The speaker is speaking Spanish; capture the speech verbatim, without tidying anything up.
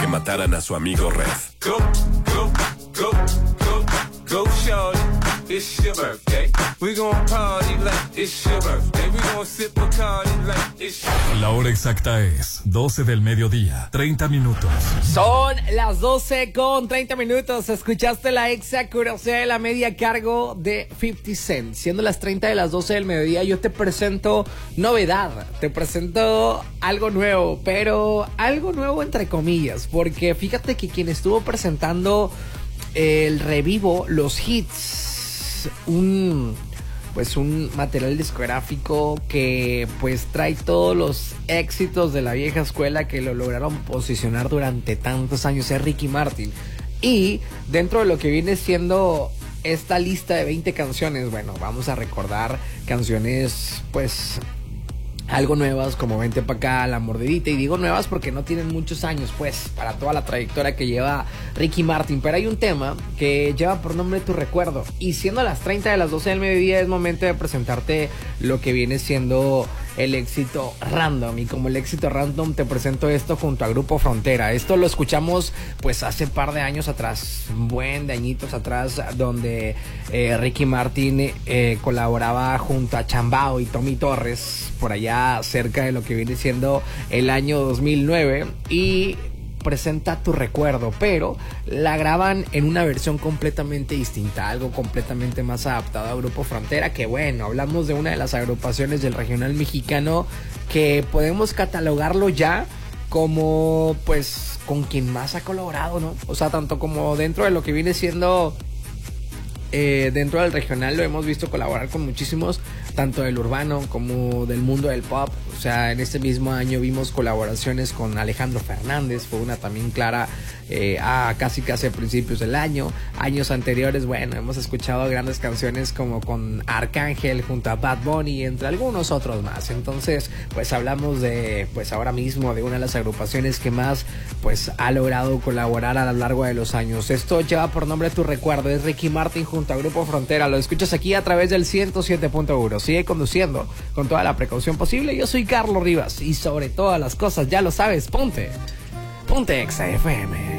que mataran a su amigo Red. Go, go, go, go, go, shorty. It's your birthday. We gon' party like it's your birthday. We gon' sip Bacardi like it's your... La hora exacta es doce del mediodía, treinta minutos. Son las doce con treinta minutos. Escuchaste la exa curiosidad de la media a cargo de cincuenta Cent. Siendo las treinta de las doce del mediodía, yo te presento novedad. Te presento algo nuevo, pero algo nuevo entre comillas. Porque fíjate que quien estuvo presentando el revivo, los hits, un pues un material discográfico que pues trae todos los éxitos de la vieja escuela que lo lograron posicionar durante tantos años, es Ricky Martin. Y dentro de lo que viene siendo esta lista de veinte canciones, bueno, vamos a recordar canciones pues algo nuevas como Vente Pa' Acá, La Mordidita, y digo nuevas porque no tienen muchos años pues para toda la trayectoria que lleva Ricky Martin, pero hay un tema que lleva por nombre Tu Recuerdo, y siendo las treinta de las doce del mediodía es momento de presentarte lo que viene siendo el éxito random, y como el éxito random te presento esto junto a Grupo Frontera. Esto lo escuchamos pues hace par de años atrás, un buen de añitos atrás, donde eh, Ricky Martin eh, colaboraba junto a Chambao y Tommy Torres por allá cerca de lo que viene siendo el año dos mil nueve, y presenta Tu Recuerdo, pero la graban en una versión completamente distinta, algo completamente más adaptado a Grupo Frontera, que bueno, hablamos de una de las agrupaciones del regional mexicano que podemos catalogarlo ya como pues con quien más ha colaborado, ¿no? O sea, tanto como dentro de lo que viene siendo eh, dentro del regional lo hemos visto colaborar con muchísimos, tanto del urbano como del mundo del pop. O sea, en este mismo año vimos colaboraciones con Alejandro Fernández, fue una también clara eh, a casi casi a principios del año. Años anteriores, bueno, hemos escuchado grandes canciones como con Arcángel junto a Bad Bunny, entre algunos otros más. Entonces, pues hablamos de, pues ahora mismo de una de las agrupaciones que más pues ha logrado colaborar a lo largo de los años. Esto lleva por nombre Tu Recuerdo, es Ricky Martin junto a Grupo Frontera. Lo escuchas aquí a través del ciento siete punto uno. Sigue conduciendo con toda la precaución posible. Yo soy Carlos Rivas y sobre todas las cosas, ya lo sabes, ponte, ponte Exa F M.